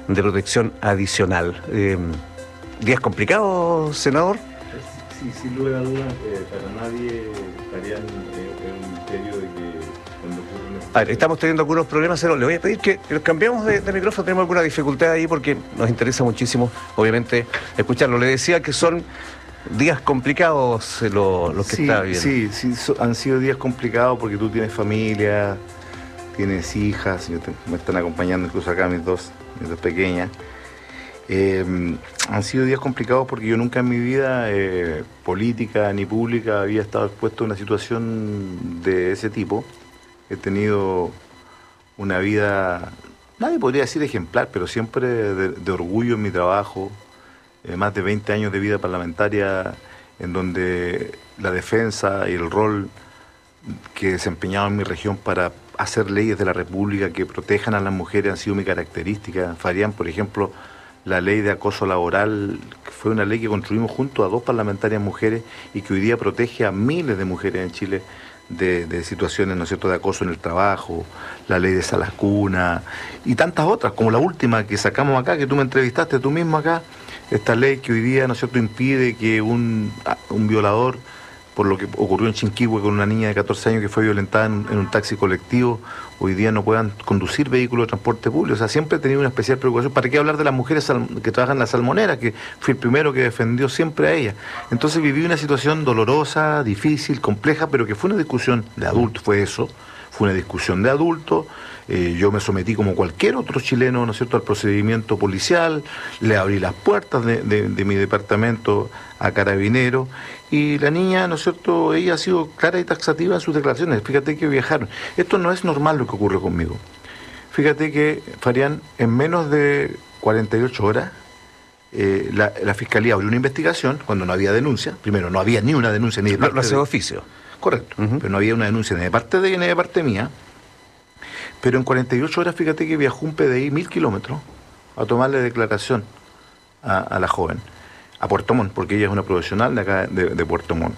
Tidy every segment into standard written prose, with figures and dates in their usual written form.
de protección adicional. ¿Días complicados, senador? Sí, sin lugar a dudas, para nadie estarían en un misterio de que cuando ocurren... A ver, estamos teniendo algunos problemas, senador. Le voy a pedir que nos cambiamos de micrófono, tenemos alguna dificultad ahí porque nos interesa muchísimo, obviamente, escucharlo. Le decía que son días complicados los que está viendo. Sí, han sido días complicados porque tú tienes familia, tienes hijas, me están acompañando incluso acá mis dos pequeñas. Han sido días complicados porque yo nunca en mi vida política ni pública había estado expuesto a una situación de ese tipo. He tenido una vida, nadie podría decir ejemplar, pero siempre de orgullo en mi trabajo. Más de 20 años de vida parlamentaria en donde la defensa y el rol que he desempeñado en mi región para hacer leyes de la República que protejan a las mujeres han sido mi característica. Farían, por ejemplo, la ley de acoso laboral, que fue una ley que construimos junto a 2 parlamentarias mujeres y que hoy día protege a miles de mujeres en Chile de situaciones, ¿no es cierto?, de acoso en el trabajo, la ley de salas cuna y tantas otras, como la última que sacamos acá, que tú me entrevistaste tú mismo acá. Esta ley que hoy día, ¿no es cierto?, impide que un violador, por lo que ocurrió en Chinquihue con una niña de 14 años que fue violentada en un taxi colectivo, hoy día no puedan conducir vehículos de transporte público. O sea, siempre he tenido una especial preocupación. ¿Para qué hablar de las mujeres que trabajan en la salmonera? Que fui el primero que defendió siempre a ellas. Entonces viví una situación dolorosa, difícil, compleja, pero que fue una discusión de adultos, fue una discusión de adultos. Yo me sometí como cualquier otro chileno, ¿no es cierto?, al procedimiento policial, le abrí las puertas de mi departamento a Carabineros, y la niña, ¿no es cierto?, ella ha sido clara y taxativa en sus declaraciones. Fíjate que viajaron. Esto no es normal lo que ocurre conmigo. Fíjate que, Farían, en menos de 48 horas, la Fiscalía abrió una investigación cuando no había denuncia. Primero, no había ni una denuncia ni de parte lo hace de oficio. Correcto, pero no había una denuncia ni de parte de ella ni de parte mía. Pero en 48 horas, fíjate que viajó un PDI 1000 kilómetros a tomarle declaración a la joven, a Puerto Montt, porque ella es una profesional de acá de Puerto Montt.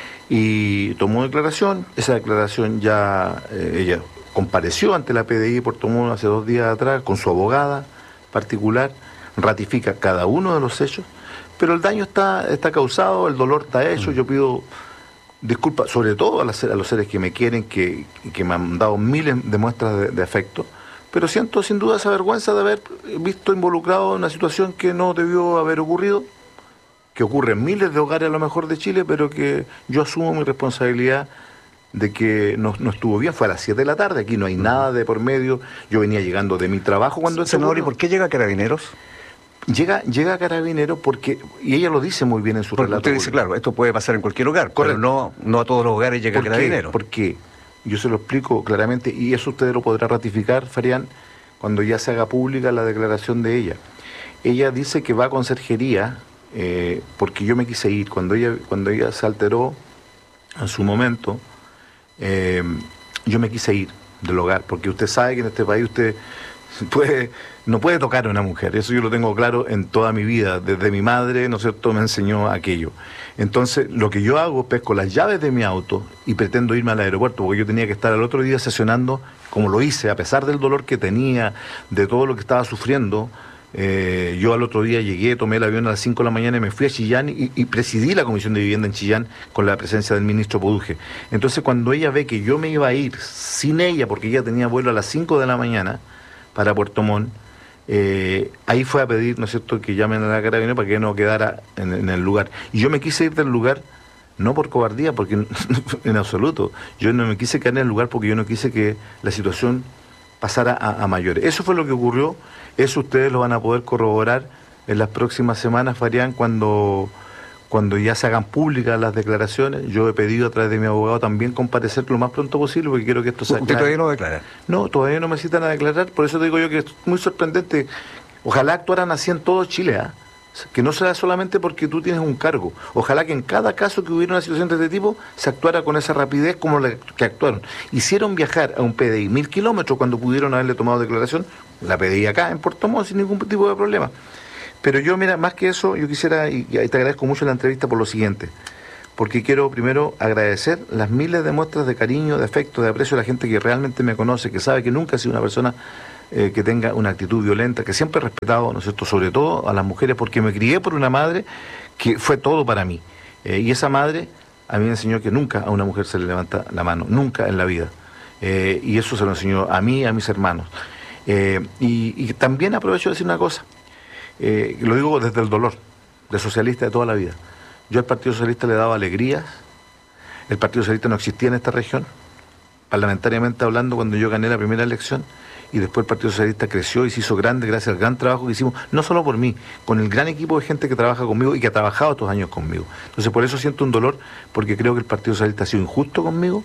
Y tomó declaración, esa declaración ya, ella compareció ante la PDI de Puerto Montt hace 2 días atrás con su abogada particular, ratifica cada uno de los hechos, pero el daño está causado, el dolor está hecho. Yo pido disculpa, sobre todo a los seres que me quieren, que me han dado miles de muestras de afecto, pero siento sin duda esa vergüenza de haber visto involucrado en una situación que no debió haber ocurrido, que ocurre en miles de hogares a lo mejor de Chile, pero que yo asumo mi responsabilidad de que no estuvo bien. Fue a las 7 de la tarde, aquí no hay nada de por medio, yo venía llegando de mi trabajo cuando... Senador, ¿y por qué llega a Carabineros? Llega a Carabineros porque, y ella lo dice muy bien en su relato. Usted dice, claro, esto puede pasar en cualquier hogar, correcto, pero no a todos los hogares llega a Carabineros. Porque yo se lo explico claramente, y eso usted lo podrá ratificar, Farían, cuando ya se haga pública la declaración de ella. Ella dice que va a conserjería porque yo me quise ir. Cuando ella se alteró en su momento, yo me quise ir del hogar, porque usted sabe que en este país usted no puede tocar a una mujer. Eso yo lo tengo claro en toda mi vida. Desde mi madre, ¿no es cierto?, me enseñó aquello. Entonces, lo que yo hago, pesco las llaves de mi auto y pretendo irme al aeropuerto, porque yo tenía que estar al otro día sesionando, como lo hice, a pesar del dolor que tenía, de todo lo que estaba sufriendo. Yo al otro día llegué, tomé el avión a las 5 de la mañana y me fui a Chillán y presidí la Comisión de Vivienda en Chillán con la presencia del ministro Poduje. Entonces, cuando ella ve que yo me iba a ir sin ella, porque ella tenía vuelo a las 5 de la mañana para Puerto Montt, ahí fue a pedir, ¿no es cierto?, que llamen a la Carabineros para que no quedara en el lugar. Y yo me quise ir del lugar, no por cobardía, porque en absoluto, yo no me quise quedar en el lugar porque yo no quise que la situación pasara a mayores. Eso fue lo que ocurrió, eso ustedes lo van a poder corroborar en las próximas semanas, Farían, cuando ya se hagan públicas las declaraciones. Yo he pedido a través de mi abogado también comparecer lo más pronto posible, porque quiero que esto se aclare. ¿Usted todavía no declara? No, todavía no me citan a declarar, por eso digo yo que es muy sorprendente. Ojalá actuaran así en todo Chile, que no sea solamente porque tú tienes un cargo. Ojalá que en cada caso que hubiera una situación de este tipo se actuara con esa rapidez como la que actuaron. Hicieron viajar a un PDI 1000 kilómetros cuando pudieron haberle tomado declaración, la PDI acá en Puerto Montt sin ningún tipo de problema. Pero yo, mira, más que eso, yo quisiera, y te agradezco mucho la entrevista por lo siguiente, porque quiero primero agradecer las miles de muestras de cariño, de afecto, de aprecio a la gente que realmente me conoce, que sabe que nunca he sido una persona que tenga una actitud violenta, que siempre he respetado, ¿no es cierto?, sobre todo a las mujeres, porque me crié por una madre que fue todo para mí. Y esa madre a mí me enseñó que nunca a una mujer se le levanta la mano, nunca en la vida. Y eso se lo enseñó a mí y a mis hermanos. Y también aprovecho de decir una cosa, lo digo desde el dolor, de socialista de toda la vida. Yo al Partido Socialista le daba alegrías, el Partido Socialista no existía en esta región, parlamentariamente hablando, cuando yo gané la primera elección, y después el Partido Socialista creció y se hizo grande gracias al gran trabajo que hicimos, no solo por mí, con el gran equipo de gente que trabaja conmigo y que ha trabajado estos años conmigo. Entonces por eso siento un dolor, porque creo que el Partido Socialista ha sido injusto conmigo,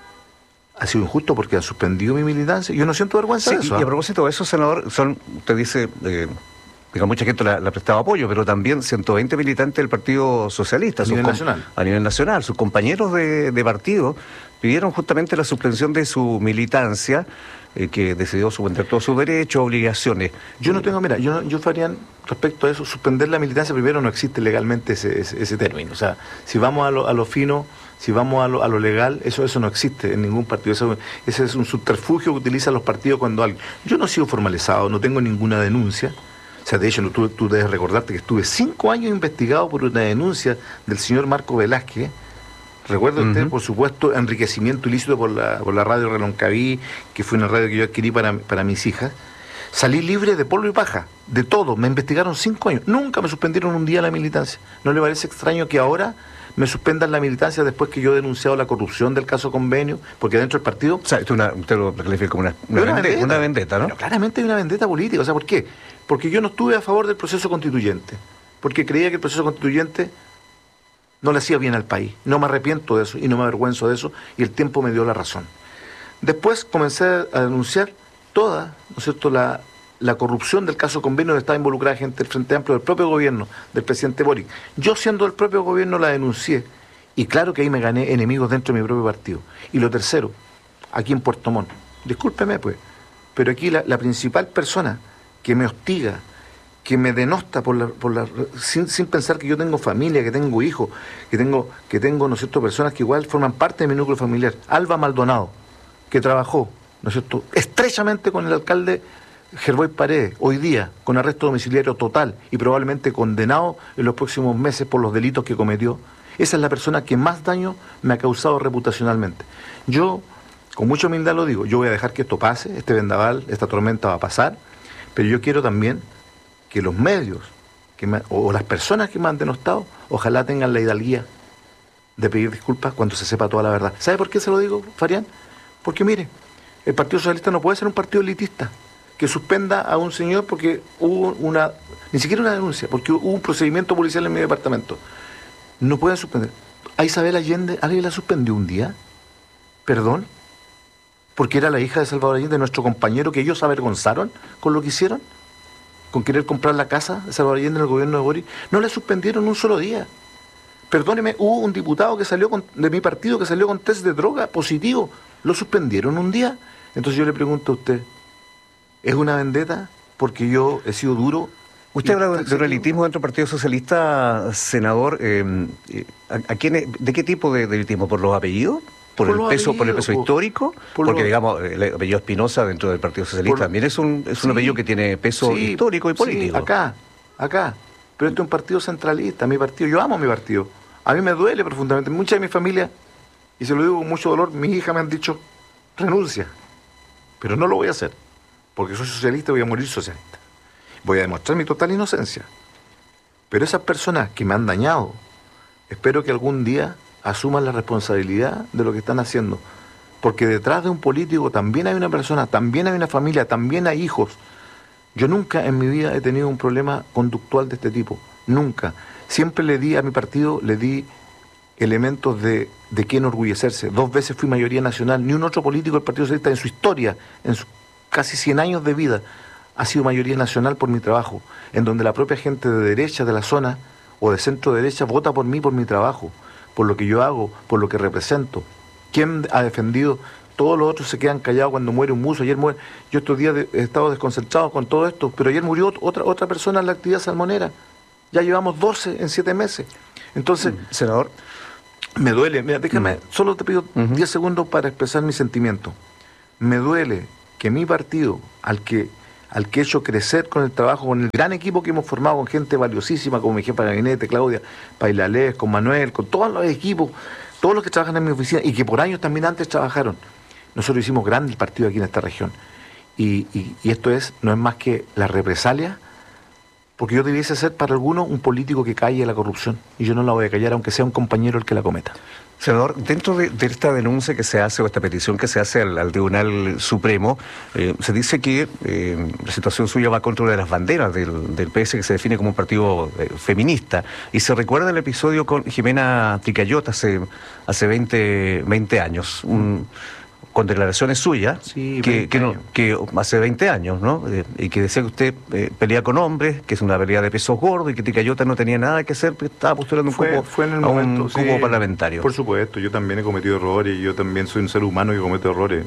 ha sido injusto porque ha suspendido mi militancia. Yo no siento vergüenza de eso. Y a propósito de eso, senador, usted dice, diga, mucha gente le ha prestado apoyo, pero también 120 militantes del Partido Socialista. A nivel nacional. A nivel nacional. Sus compañeros de partido pidieron justamente la suspensión de su militancia, que decidió suspender todos sus derechos, obligaciones. Yo no tengo, mira, yo Fabián, respecto a eso, suspender la militancia, primero no existe legalmente ese término. O sea, si vamos a lo fino, si vamos a lo legal, eso no existe en ningún partido. Ese es un subterfugio que utilizan los partidos cuando alguien... Yo no he sido formalizado, no tengo ninguna denuncia. O sea, de hecho, tú debes recordarte que estuve 5 años investigado por una denuncia del señor Marco Velázquez. Recuerda usted, por supuesto, enriquecimiento ilícito por la radio Reloncaví, que fue una radio que yo adquirí para mis hijas. Salí libre de polvo y paja, de todo. Me investigaron 5 años. Nunca me suspendieron un día la militancia. ¿No le parece extraño que ahora me suspendan la militancia después que yo he denunciado la corrupción del caso Convenio? Porque dentro del partido... O sea, usted lo califica como una vendetta, ¿no? Pero claramente hay una vendetta política. O sea, ¿por qué? Porque yo no estuve a favor del proceso constituyente. Porque creía que el proceso constituyente no le hacía bien al país. No me arrepiento de eso y no me avergüenzo de eso, y el tiempo me dio la razón. Después comencé a denunciar toda, ¿no es cierto?, la corrupción del caso Convenio, donde estaba involucrada gente del Frente Amplio, del propio gobierno, del presidente Boric. Yo, siendo del propio gobierno, la denuncié, y claro que ahí me gané enemigos dentro de mi propio partido. Y lo tercero, aquí en Puerto Montt, discúlpeme pues, pero aquí la principal persona que me hostiga, que me denosta sin pensar que yo tengo familia, que tengo hijos, que tengo, ¿no es cierto?, personas que igual forman parte de mi núcleo familiar. Alba Maldonado, que trabajó, ¿no es cierto?, estrechamente con el alcalde Gerboy Paredes, hoy día, con arresto domiciliario total y probablemente condenado en los próximos meses por los delitos que cometió. Esa es la persona que más daño me ha causado reputacionalmente. Yo, con mucha humildad lo digo, yo voy a dejar que esto pase, este vendaval, esta tormenta va a pasar, pero yo quiero también que los medios o las personas que me han denostado, ojalá tengan la hidalguía de pedir disculpas cuando se sepa toda la verdad. ¿Sabe por qué se lo digo, Farián? Porque mire, el Partido Socialista no puede ser un partido elitista que suspenda a un señor porque hubo ni siquiera una denuncia, porque hubo un procedimiento policial en mi departamento. No pueden suspender. A Isabel Allende, ¿alguien la suspendió un día? ¿Perdón? Porque era la hija de Salvador Allende, nuestro compañero, que ellos se avergonzaron con lo que hicieron, con querer comprar la casa de Salvador Allende en el gobierno de Boric. No le suspendieron un solo día. Perdóneme, hubo un diputado que salió de mi partido que salió con test de droga positivo. ¿Lo suspendieron un día? Entonces yo le pregunto a usted, ¿es una vendetta porque yo he sido duro? Usted habla de un elitismo dentro del Partido Socialista, senador. ¿De qué tipo de elitismo? ¿Por los apellidos? ¿Por el peso histórico? Porque, digamos, el apellido Espinosa dentro del Partido Socialista también es un apellido que tiene peso histórico y político. Sí, acá. Pero este es un partido centralista, mi partido. Yo amo mi partido. A mí me duele profundamente. Mucha de mi familia, y se lo digo con mucho dolor, mis hijas me han dicho, renuncia. Pero no lo voy a hacer, porque soy socialista y voy a morir socialista. Voy a demostrar mi total inocencia. Pero esas personas que me han dañado, espero que algún día asuman la responsabilidad de lo que están haciendo. Porque detrás de un político también hay una persona, también hay una familia, también hay hijos. Yo nunca en mi vida he tenido un problema conductual de este tipo. Nunca. Siempre le di a mi partido, elementos de qué enorgullecerse. 2 veces fui mayoría nacional. Ni un otro político del Partido Socialista en su historia, en sus casi 100 años de vida, ha sido mayoría nacional por mi trabajo, en donde la propia gente de derecha de la zona o de centro derecha vota por mí, por mi trabajo, por lo que yo hago, por lo que represento. ¿Quién ha defendido? Todos los otros se quedan callados cuando muere un muso. Ayer muere. Yo estos días he estado desconcentrado con todo esto, pero ayer murió otra persona en la actividad salmonera. Ya llevamos 12 en 7 meses. Entonces, senador, me duele. Mira, déjame, solo te pido 10 segundos para expresar mi sentimiento. Me duele que mi partido, al que he hecho crecer con el trabajo, con el gran equipo que hemos formado, con gente valiosísima, como mi jefa de gabinete, Claudia Pailalés, con Manuel, con todos los equipos, todos los que trabajan en mi oficina y que por años también antes trabajaron. Nosotros hicimos grande el partido aquí en esta región. Y esto no es más que la represalia, porque yo debiese ser para algunos un político que calle la corrupción, y yo no la voy a callar aunque sea un compañero el que la cometa. Senador, dentro de esta denuncia que se hace, o esta petición que se hace al Tribunal Supremo, se dice que la situación suya va contra una de las banderas del PS, que se define como un partido feminista, y se recuerda el episodio con Jimena Ticayota hace 20 años, con declaraciones suyas, sí, que hace 20 años, ¿no? Y que decía que usted pelea con hombres, que es una pelea de pesos gordos, y que Ticayota no tenía nada que hacer, porque estaba postulando un cupo parlamentario. Por supuesto, yo también he cometido errores, yo también soy un ser humano que comete errores,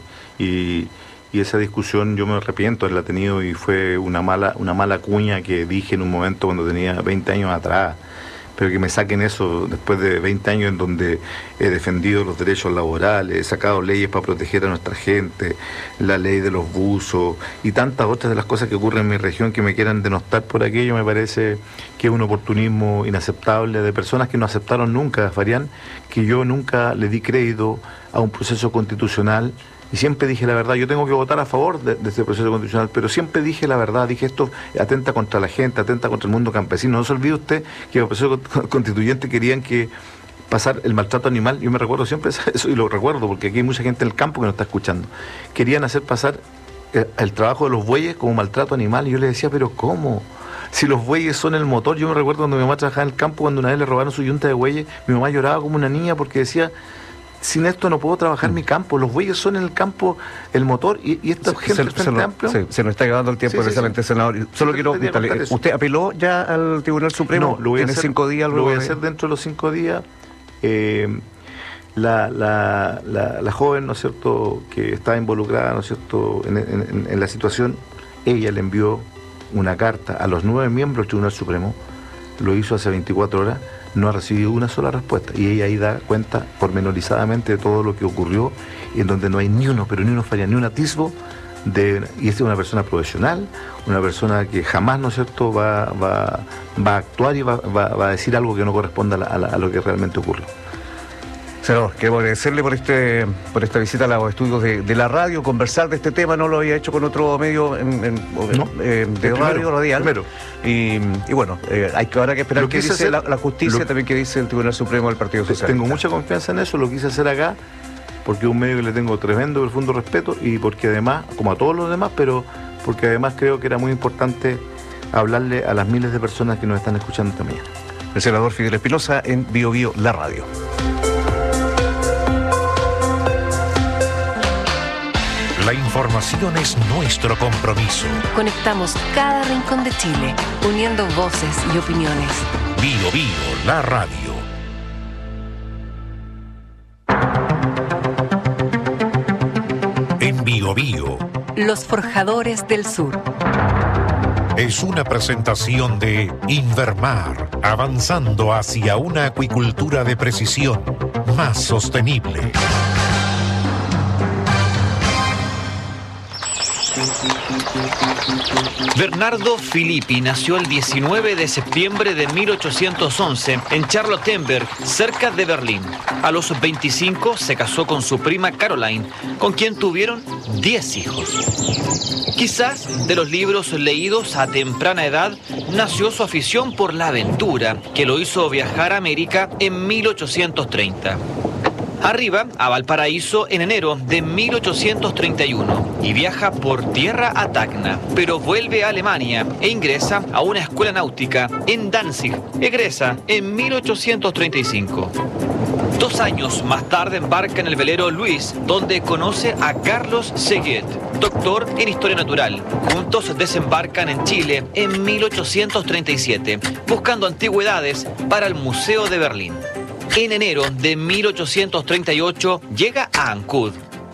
y esa discusión yo me arrepiento de haberla tenido, y fue una mala cuña que dije en un momento cuando tenía 20 años atrás. Pero que me saquen eso después de 20 años en donde he defendido los derechos laborales, he sacado leyes para proteger a nuestra gente, la ley de los buzos y tantas otras de las cosas que ocurren en mi región, que me quieran denostar por aquello. Me parece que es un oportunismo inaceptable de personas que no aceptaron nunca, Fabián, que yo nunca le di crédito a un proceso constitucional. Y siempre dije la verdad. Yo tengo que votar a favor de este proceso constitucional, pero siempre dije la verdad. Dije, esto atenta contra la gente, atenta contra el mundo campesino. No se olvide usted que el proceso constituyente querían que pasar el maltrato animal. Yo me recuerdo siempre eso, y lo recuerdo porque aquí hay mucha gente en el campo que nos está escuchando. Querían hacer pasar el trabajo de los bueyes como maltrato animal, y yo les decía, pero ¿cómo? Si los bueyes son el motor. Yo me recuerdo cuando mi mamá trabajaba en el campo, cuando una vez le robaron su yunta de bueyes, mi mamá lloraba como una niña porque decía, sin esto no puedo trabajar mi campo. Los bueyes son en el campo el motor, y esta gente del Frente Amplio... Se nos está acabando el tiempo, precisamente, senador. Solo quiero preguntarle, ¿usted apeló ya al Tribunal Supremo? No, lo voy a hacer, 5 días. Lo voy a hacer dentro de los 5 días. La joven, ¿no es cierto?, que está involucrada, ¿no es cierto?, en la situación, ella le envió una carta a los 9 miembros del Tribunal Supremo, lo hizo hace 24 horas, no ha recibido una sola respuesta, y ella ahí da cuenta pormenorizadamente de todo lo que ocurrió, y en donde no hay ni uno falla, ni un atisbo y esta es una persona profesional, una persona que jamás, ¿no es cierto?, va a actuar y va a decir algo que no corresponda a lo que realmente ocurrió. Senador, quiero agradecerle por esta visita a los estudios de la radio, conversar de este tema. No lo había hecho con otro medio de radio radial. Primero. Y bueno, habrá que esperar qué dice la justicia, también qué dice el Tribunal Supremo del Partido Socialista. Tengo mucha confianza en eso, lo quise hacer acá, porque es un medio que le tengo tremendo, profundo respeto, y porque además, como a todos los demás, pero porque además creo que era muy importante hablarle a las miles de personas que nos están escuchando esta mañana. El senador Fidel Espinosa en Bio Bio, la radio. La información es nuestro compromiso. Conectamos cada rincón de Chile, uniendo voces y opiniones. Bio Bio, la radio. En Bio Bio, Los Forjadores del Sur. Es una presentación de Invermar, avanzando hacia una acuicultura de precisión más sostenible. Bernardo Filippi nació el 19 de septiembre de 1811 en Charlottenburg, cerca de Berlín. A los 25 se casó con su prima Caroline, con quien tuvieron 10 hijos. Quizás de los libros leídos a temprana edad nació su afición por la aventura, que lo hizo viajar a América en 1830. Arriba a Valparaíso en enero de 1831 y viaja por tierra a Tacna, pero vuelve a Alemania e ingresa a una escuela náutica en Danzig. Egresa en 1835. 2 años más tarde embarca en el velero Luis, donde conoce a Carlos Seguet, doctor en Historia Natural. Juntos desembarcan en Chile en 1837, buscando antigüedades para el Museo de Berlín. En enero de 1838 llega a Ancud.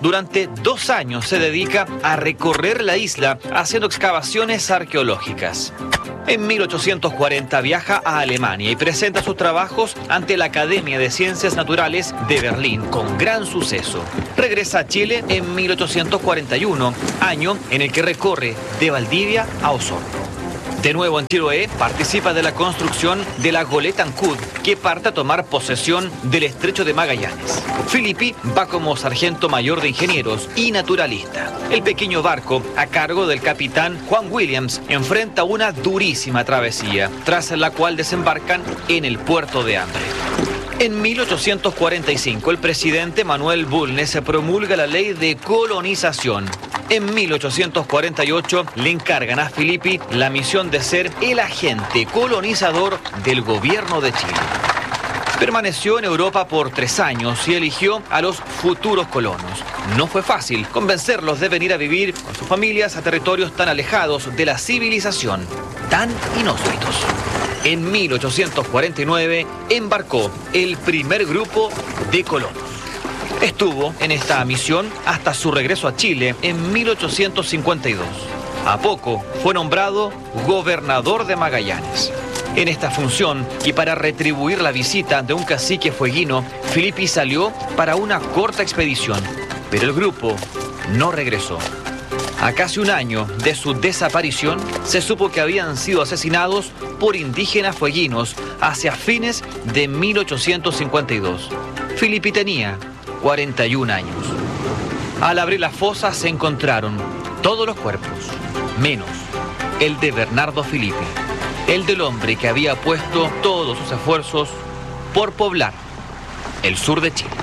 Durante 2 años se dedica a recorrer la isla haciendo excavaciones arqueológicas. En 1840 viaja a Alemania y presenta sus trabajos ante la Academia de Ciencias Naturales de Berlín con gran suceso. Regresa a Chile en 1841, año en el que recorre de Valdivia a Osorno. De nuevo en Chiloé, participa de la construcción de la goleta Ancud, que parte a tomar posesión del Estrecho de Magallanes. Filippi va como sargento mayor de ingenieros y naturalista. El pequeño barco, a cargo del capitán Juan Williams, enfrenta una durísima travesía, tras la cual desembarcan en el puerto de Hambre. En 1845, el presidente Manuel Bulnes promulga la ley de colonización. En 1848 le encargan a Filippi la misión de ser el agente colonizador del gobierno de Chile. Permaneció en Europa por 3 años y eligió a los futuros colonos. No fue fácil convencerlos de venir a vivir con sus familias a territorios tan alejados de la civilización, tan inhóspitos. En 1849 embarcó el primer grupo de colonos. Estuvo en esta misión hasta su regreso a Chile en 1852. A poco fue nombrado gobernador de Magallanes. En esta función y para retribuir la visita de un cacique fueguino, Filippi salió para una corta expedición, pero el grupo no regresó. A casi un año de su desaparición, se supo que habían sido asesinados por indígenas fueguinos hacia fines de 1852. Filippi tenía 41 años. Al abrir las fosas se encontraron todos los cuerpos, menos el de Bernardo Filippi, el del hombre que había puesto todos sus esfuerzos por poblar el sur de Chile.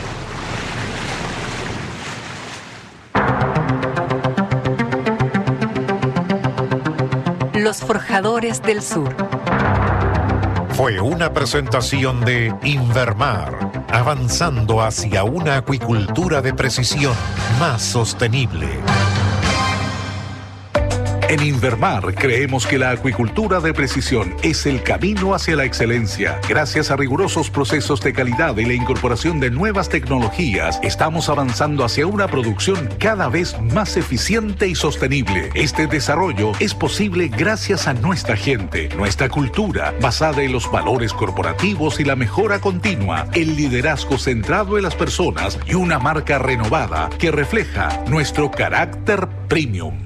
Los Forjadores del Sur. Fue una presentación de Invermar, avanzando hacia una acuicultura de precisión más sostenible. En Invermar creemos que la acuicultura de precisión es el camino hacia la excelencia. Gracias a rigurosos procesos de calidad y la incorporación de nuevas tecnologías, estamos avanzando hacia una producción cada vez más eficiente y sostenible. Este desarrollo es posible gracias a nuestra gente, nuestra cultura, basada en los valores corporativos y la mejora continua, el liderazgo centrado en las personas y una marca renovada que refleja nuestro carácter premium.